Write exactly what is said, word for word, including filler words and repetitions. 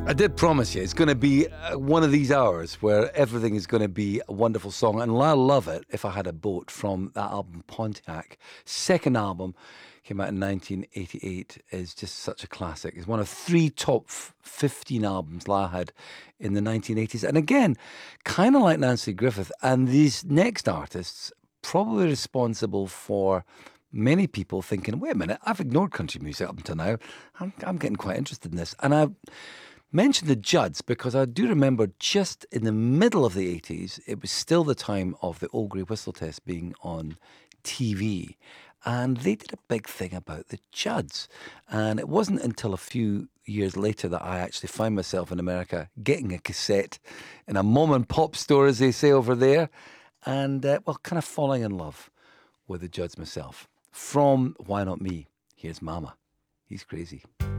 I did promise you it's going to be uh, one of these hours where everything is going to be a wonderful song. And I love it, If I Had a Boat, from that album Pontiac. Second album, came out in nineteen eighty-eight, is just such a classic. It's one of three top f- fifteen albums La had in the nineteen eighties. And again, kind of like Nanci Griffith and these next artists, probably responsible for many people thinking, wait a minute, I've ignored country music up until now. I'm, I'm getting quite interested in this. And I mentioned the Judds because I do remember just in the middle of the eighties, it was still the time of the Old Grey Whistle Test being on T V. And they did a big thing about the Judds. And it wasn't until a few years later that I actually found myself in America getting a cassette in a mom and pop store, as they say over there, and, uh, well, kind of falling in love with the Judds myself. From Why Not Me, here's Mama. He's crazy.